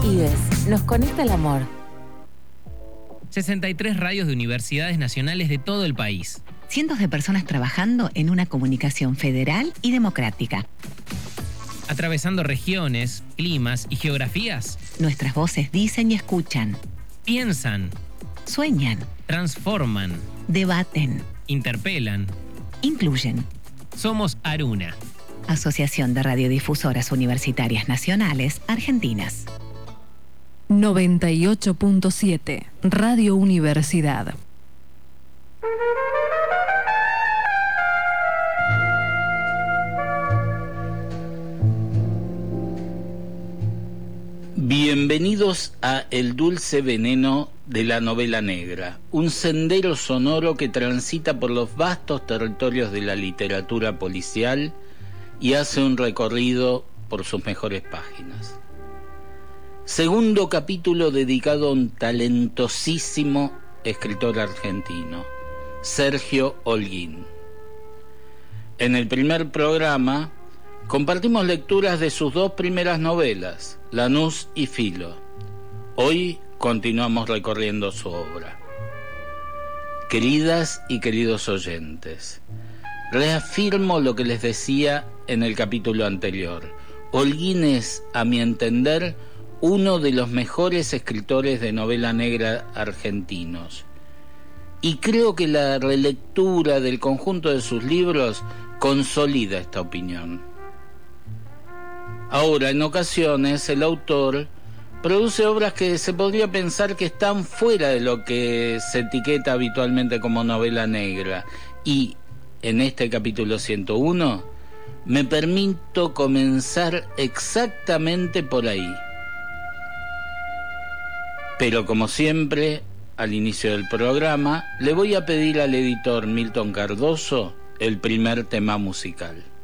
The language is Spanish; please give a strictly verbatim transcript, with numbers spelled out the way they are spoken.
IDES, nos conecta el amor. sesenta y tres radios de universidades nacionales de todo el país. Cientos de personas trabajando en una comunicación federal y democrática. Atravesando regiones, climas y geografías. Nuestras voces dicen y escuchan. Piensan. Sueñan. Transforman. Debaten. Interpelan. Incluyen. Somos Aruna. Asociación de Radiodifusoras Universitarias Nacionales Argentinas. noventa y ocho punto siete Radio Universidad. Bienvenidos a El Dulce Veneno de la Novela Negra, un sendero sonoro que transita por los vastos territorios de la literatura policial y hace un recorrido por sus mejores páginas. Segundo capítulo dedicado a un talentosísimo escritor argentino, Sergio Holguín. En el primer programa compartimos lecturas de sus dos primeras novelas, Lanús y Filo. Hoy continuamos recorriendo su obra. Queridas y queridos oyentes, reafirmo lo que les decía en el capítulo anterior. Holguín es, a mi entender, uno de los mejores escritores de novela negra argentinos. Y creo que la relectura del conjunto de sus libros consolida esta opinión. Ahora, en ocasiones, el autor produce obras que se podría pensar que están fuera de lo que se etiqueta habitualmente como novela negra. Y, en este capítulo ciento uno, me permito comenzar exactamente por ahí. Pero, como siempre, al inicio del programa, le voy a pedir al editor Milton Cardoso el primer tema musical.